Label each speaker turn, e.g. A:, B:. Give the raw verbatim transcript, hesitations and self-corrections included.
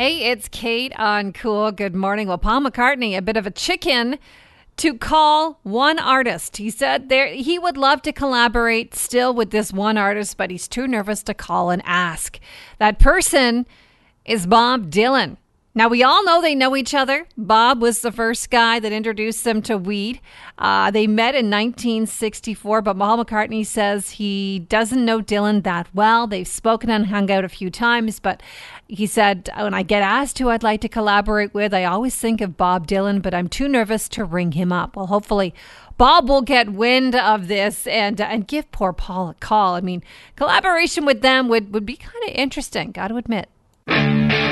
A: Hey, it's Kate on Cool. Good morning. Well, Paul McCartney, a bit of a chicken to call one artist. He said there he would love to collaborate still with this one artist, but he's too nervous to call and ask. That person is Bob Dylan. Now, we all know they know each other. Bob was the first guy that introduced them to weed. Uh, they met in nineteen sixty-four, but Paul McCartney says he doesn't know Dylan that well. They've spoken and hung out a few times, but he said, when I get asked who I'd like to collaborate with, I always think of Bob Dylan, but I'm too nervous to ring him up. Well, hopefully Bob will get wind of this and uh, and give poor Paul a call. I mean, collaboration with them would, would be kind of interesting, got to admit.